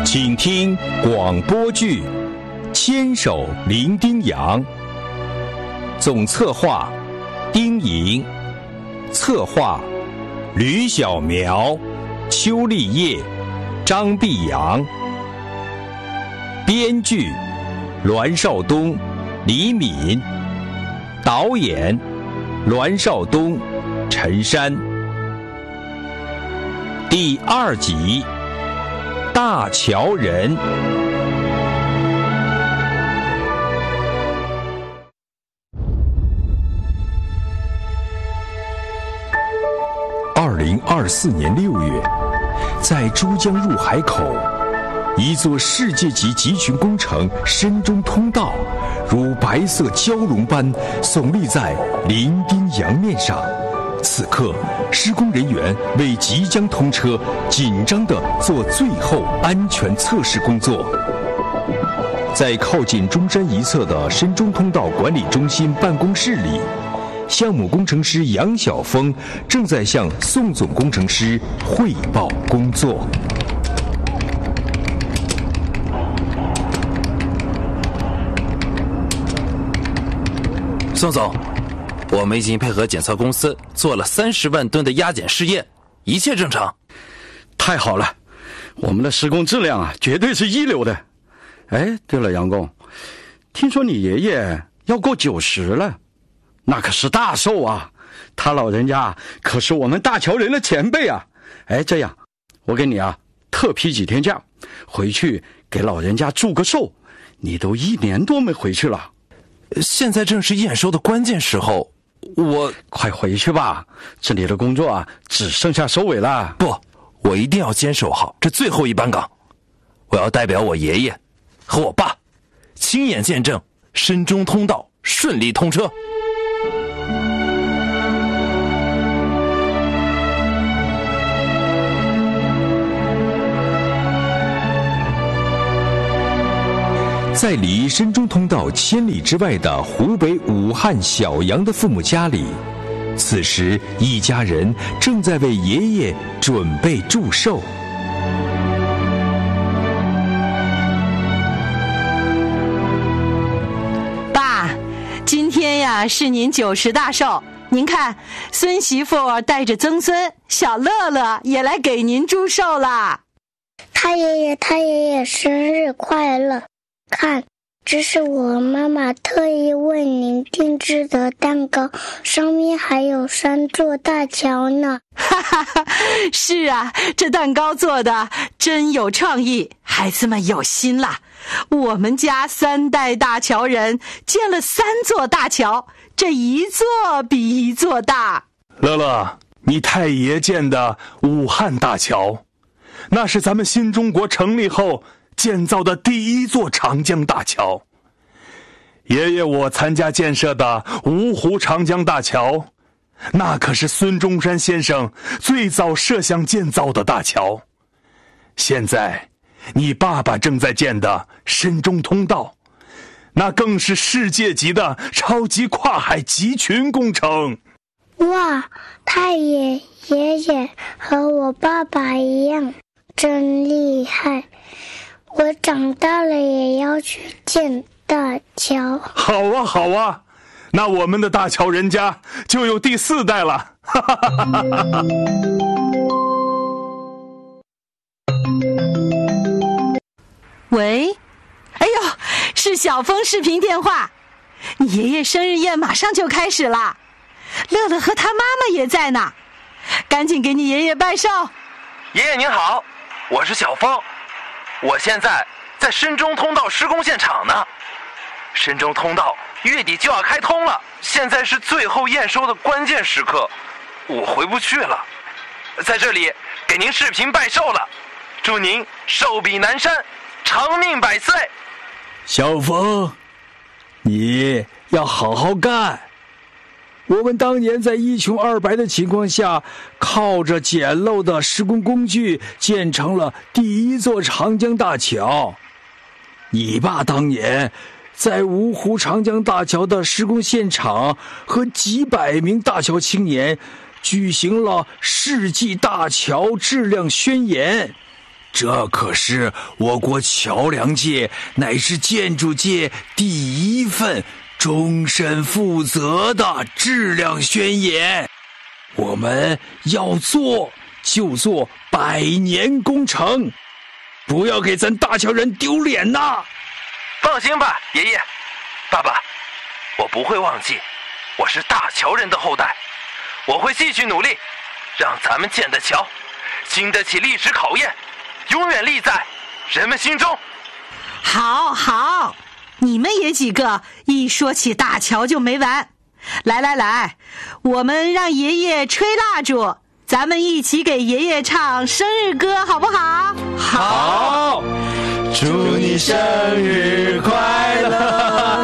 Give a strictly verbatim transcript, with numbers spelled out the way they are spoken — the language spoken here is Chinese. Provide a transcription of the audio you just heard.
请听广播剧《牵手伶仃洋》，总策划丁莹，策划吕小苗、邱立业、张碧阳，编剧栾少东、李敏，导演栾少东、陈山。第二集，大桥人。二零二四年六月，在珠江入海口，一座世界级集群工程深中通道，如白色蛟龙般耸立在伶仃洋面上。此刻，施工人员为即将通车，紧张地做最后安全测试工作。在靠近中山一侧的深中通道管理中心办公室里，项目工程师杨晓峰正在向宋总工程师汇报工作。 宋总，我们已经配合检测公司做了三十万吨的压减试验，一切正常。 太好了，我们的施工质量啊，绝对是一流的。哎，对了，杨工，听说你爷爷要过九十了，那可是大寿啊！他老人家可是我们大桥人的前辈啊。哎，这样，我给你啊特批几天假，回去给老人家祝个寿。你都一年多没回去了， 现在正是验收的关键时候。我快回去吧，这里的工作啊，只剩下收尾了。 不，我一定要坚守好这最后一班岗。我要代表我爷爷和我爸，亲眼见证深中通道顺利通车。 在离深中通道千里之外的湖北武汉小杨的父母家里，此时一家人正在为爷爷准备祝寿。 爸，今天呀是您九十大寿，您看孙媳妇带着曾孙小乐乐也来给您祝寿啦。 太爷爷太爷爷生日快乐！看，这是我妈妈特意为您定制的蛋糕，上面还有三座大桥呢。 哈哈哈，是啊，这蛋糕做的真有创意，孩子们有心啦。我们家三代大桥人建了三座大桥，这一座比一座大。 乐乐，你太爷建的武汉大桥，那是咱们新中国成立后建造的第一座长江大桥。爷爷我参加建设的芜湖长江大桥，那可是孙中山先生最早设想建造的大桥。现在你爸爸正在建的深中通道，那更是世界级的超级跨海集群工程。 哇，太爷爷爷和我爸爸一样，真厉害！我长大了也要去建大桥。 好啊好啊，那我们的大桥人家就有第四代了。 喂，哎呦，是小峰视频电话。你爷爷生日宴马上就开始了，乐乐和他妈妈也在呢，赶紧给你爷爷拜寿。 爷爷您好，我是小峰，我现在在深中通道施工现场呢。深中通道月底就要开通了，现在是最后验收的关键时刻，我回不去了，在这里给您视频拜寿了，祝您寿比南山，长命百岁。 小峰，你要好好干。我们当年在一穷二白的情况下，靠着简陋的施工工具建成了第一座长江大桥。你爸当年在芜湖长江大桥的施工现场和几百名大桥青年举行了世纪大桥质量宣言， 这可是我国桥梁界乃至建筑界第一份终身负责的质量宣言。我们要做就做百年工程，不要给咱大桥人丢脸呐！ 放心吧，爷爷、爸爸，我不会忘记，我是大桥人的后代，我会继续努力，让咱们建的桥经得起历史考验，永远立在人们心中。 好好，你们爷几个一说起大桥就没完。来来来，我们让爷爷吹蜡烛，咱们一起给爷爷唱生日歌，好不好？ 好，祝你生日快乐。